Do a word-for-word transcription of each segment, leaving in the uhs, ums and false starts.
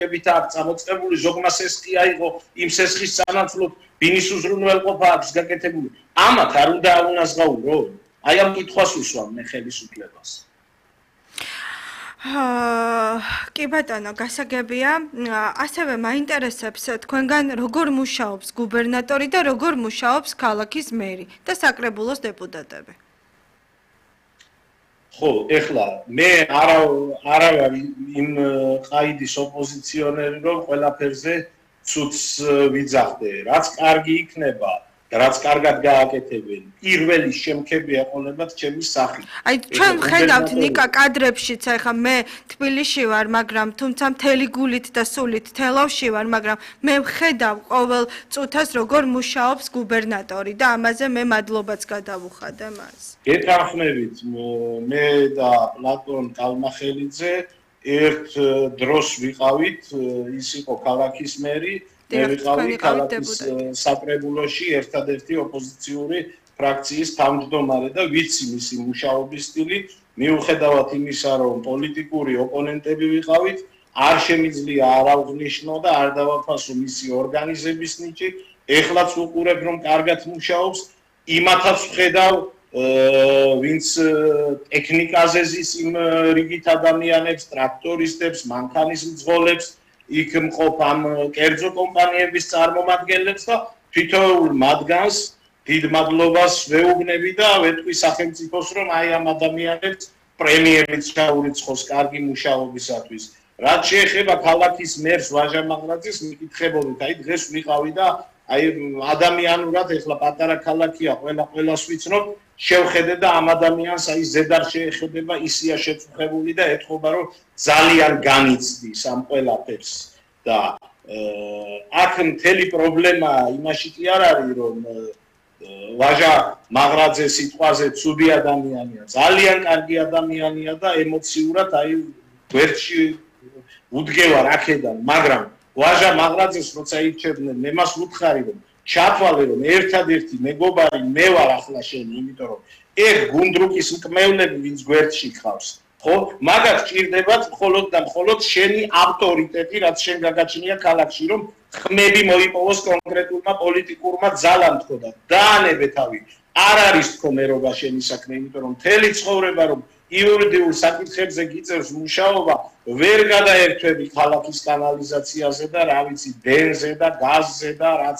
აბსოლუტებით აქვს წამოწყებული, ზოგმა სესხი აიღო, იმ სესხის სანაცვლოდ ბინის უზრუნველყოფა აქვს გაკეთებული. ამათ არ უნდა აუნაზღაურო? აი ამ კითხვას ვისვამ მე ხელისუფლებას. კი ბატონო, გასაგებია. ასევე მაინტერესებს თქვენგან როგორ მუშაობს გუბერნატორი და როგორ მუშაობს ქალაქის მერი და საკრებულოს დეპუტატები. ხო, ეხლა მე არა არა ვარ იმ ყაიდის ოპოზიციონერი, რომ ყველაფერზე ცუდს ვიძახდე. რაც კარგი იქნება, რაც კარგად გააკეთებენ, პირველი შემქებია ყოლებად ჩემი სახით. აი ჩვენ ხედავთ ნიკა კადრებშიც, ახლა მე თბილისში ვარ, მაგრამ თუმცა მთელი გულით და სულით თელავში ვარ, მაგრამ მე ვხედავ ყოველ წუთას როგორ მუშაობს გუბერნატორი და ამაზე მე მადლობაც გადავუხადე მას. გეთანხმებით, მე და პლატონ კალმახელიძე ერთ დროს ვიყავით, ის იყო ქალაქის მერი, მე ვიყავი ქალაქის საკრებულოში ერთადერთი ოპოზიციური ფრაქციის თავმჯდომარე და ვიცი მისი მუშაობის სტილი, მიუხედავად იმისა, რომ პოლიტიკური ოპონენტები ვიყავით, არ შემიძლია არ აღვნიშნო და არ დავაფასო მისი ორგანიზების ნიჭი, ეხლაც ვუყურებ, რომ კარგად მუშაობს, იმათაც ვხედავ ვინც ტექნიკაზე ზის იმ რიგით ადამიანებს, ტრაქტორისტებს, მანქანის მძღოლებს, იქ მყოფ ამ კერძო კომპანიების წარმომადგენლებს და თითოეულ მათგანს დიდ მადლობას ვეუბნები და ვეთქვი სახელმწიფოს, რომ აი ამ ადამიანებს პრემიებიც ჩაურიცხოს კარგი მუშაობისათვის. რაც შეეხება ქალაქის მერს ვაჟა მაღრაძეს, მიკითხებოდით, აი დღეს ვიყავი და აი ადამიანურად ეხლა პატარა ქალაქია, ყველა ყველას ვიცნობ, შევხედე და ამ ადამიანს აი ზედარ შეეხება, ისია შეწუხებული და ეთქობა, რომ ძალიან განიცდის ამ ყველაფერს და აქ მთელი პრობლემა იმაში კი არ არის, რომ ვაჟა მაღრაძე სიტყვაზე ცუდი ადამიანია, ძალიან კარგი ადამიანია და ემოციურად აი გვერდში უდგევარ აქედან, მაგრამ ვაჟა მაღრაძეს როცა ირჩევდნენ, მე მას ვუთხარი, რომ ჩათვალე, რომ ერთადერთი მეგობარი მე ვარ ახლა შენი, იმიტომ რომ ეგ გუნდრუკის მკმევლები ვინც გვერდში ხავს, ხო? მაგათ ჭირდებათ მხოლოდ და მხოლოდ შენი ავტორიტეტი, რაც შენ გაგაჩნია ქალაქში, რომ ხმები მოიპოვოს კონკრეტულმა პოლიტიკურმა ძალამ თქო და დაანებე თავი. არ არის თქო მერობა შენი საქმე, იმიტომ რომ მთელი ცხოვრება რომ იურიდიულ საკითხებზე გიწევს მუშაობა, ვერ გადაერთვები ქალაქის კანალიზაციაზე და რა ვიცი, დენზე და გაზზე და რაც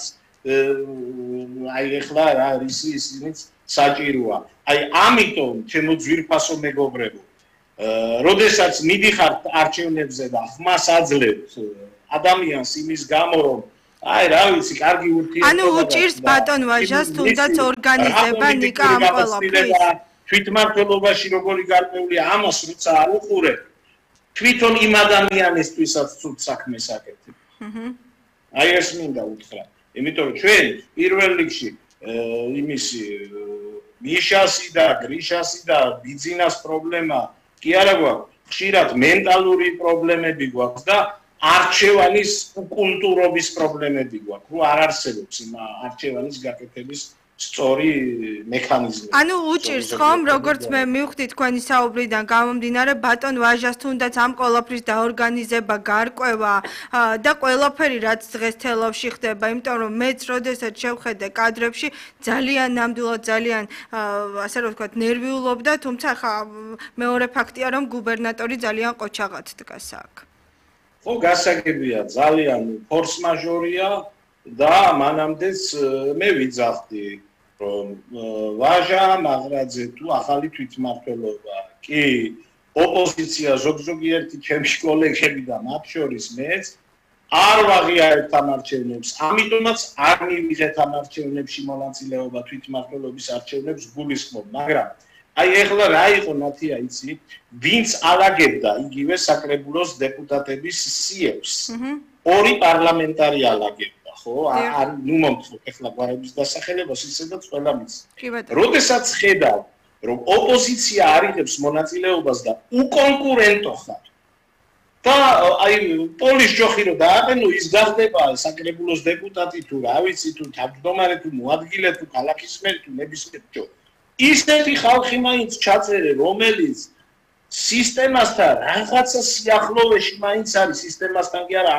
აი ეხლა რა ისი ისინიც საჭიროა. აი ამიტომ ჩემო ძვირფასო მეგობრებო, როდესაც მიდიხართ არჩევნებზე და ხმას აძლევთ ადამიანს იმის გამო, რომ აი რა ვიცი, კარგი ურთიერთობა. ანუ უჭირს ბატონ ვაჟას თუნდაც ორგანიზება ნიკა ამ ყველაფრის. თვითმმართველობაში როგორი გარკვეულია ამას როცა არ უყურებ, თვითონ იმ ადამიანისთვისაც ცუდ საქმეს აკეთებ. აჰა. აი ეს მინდა უთხრა. იმიტომ რომ ჩვენ პირველ რიგში იმისი მიშასი და გრიშასი და ბიძინას პრობლემა კი არა გვაქვს, ხშირად მენტალური პრობლემები გვაქვს და არჩევანის კულტურობის პრობლემები გვაქვს, რომ არ არსებობს იმ არჩევანის გაკეთების სწორი მექანიზმი. ანუ უჭირს ხომ, როგორც მე მივხვდი თქვენი საუბრიდან გამომდინარე, ბატონ ვაჟას თუნდაც ამ ყველაფრის დაორგანიზება, გარკვევა და ყველაფერი რაც დღეს თელავში ხდება, იმიტომ რომ მეც როდესაც შევხედე კადრებში, ძალიან ნამდვილად ძალიან ასე რომ ვთქვათ, ნერვიულობდა, თუმცა ხა მეორე ფაქტია, რომ გუბერნატორი ძალიან ყოჩაღად დგას აქ. ხო, გასაგებია, ძალიან ფორს-მაჟორია და მანამდეც მე ვიძახდი, რომ ვაჟა მაღრაძე თუ ახალი თვითმმართველობა, კი ოპოზიცია ზოგ-ზოგიერთი ჩემში კოლეგები და მათ შორის მეც არ ვაღიარებთ ამ არჩევნებს, ამიტომაც არ მივიღეთ ამ არჩევნებში მონაწილეობა თვითმმართველობის არჩევნებს გულისხმობ, მაგრამ აი ეხლა რა იყო ნათია იცი, ვინც ალაგებდა იგივე საკრებულოს დეპუტატების სიებს, ორი პარლამენტარი ალაგებდა. ხო, არ ნუ მომთხოვ ეხლა გვარების დასახელებას ისედაც ყველა მის. როდესაც ხედავ, რომ ოპოზიცია არიღებს მონაწილეობას და უკონკურენტო ხარ. და აი პოლის ჯოხი რო დააყენო, ის გახდება საკრებულოს დეპუტატი თუ რა ვიცი თუ თავმჯდომარე თუ მოადგილე თუ ქალაქის მერი თუ ნებისმიერ ჯო. ისეთი ხალხი მაინც ჩაწერე, რომელიც სისტემასთან რაღაცა სიახლოვეში მაინც არის, სისტემასთან კი არა,